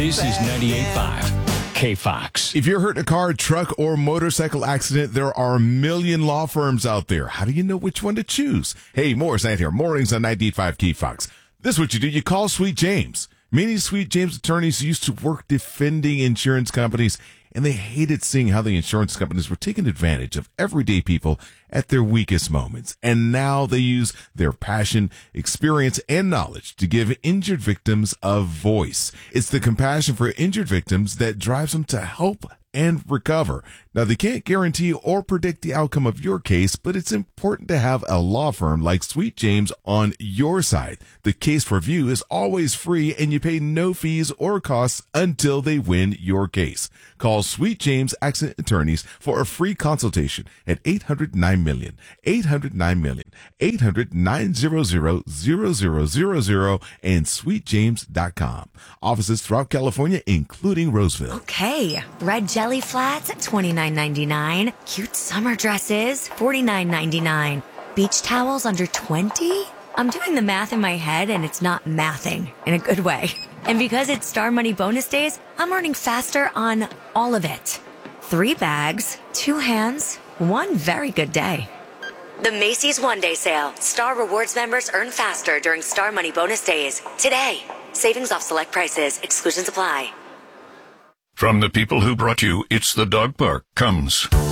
This is 98.5 K-Fox. If you're hurt in a car, truck, or motorcycle accident, there are a million law firms out there. How do you know which one to choose? Hey, Morris Ant here. Mornings on 98.5 K-Fox. This is what you do. You call Sweet James. Many Sweet James attorneys used to work defending insurance companies, and they hated seeing how the insurance companies were taking advantage of everyday people at their weakest moments. And now they use their passion, experience, and knowledge to give injured victims a voice. It's the compassion for injured victims that drives them to help and recover. Now, they can't guarantee or predict the outcome of your case, but it's important to have a law firm like Sweet James on your side. The case review is always free, and you pay no fees or costs until they win your case. Call Sweet James Accident Attorneys for a free consultation at 800-9-MILLION, 800-9-MILLION, 800-900-0000, and sweetjames.com. Offices throughout California, including Roseville. Okay, red jelly flats at $29.99. Cute summer dresses, $49.99. Beach towels under $20? I'm doing the math in my head and it's not mathing in a good way. And because it's Star Money bonus days, I'm earning faster on all of it. 3 bags, 2 hands, 1 very good day. The Macy's One Day Sale. Star Rewards members earn faster during Star Money bonus days. Today. Savings off select prices. Exclusions apply. From the people who brought you It's the Dog Park comes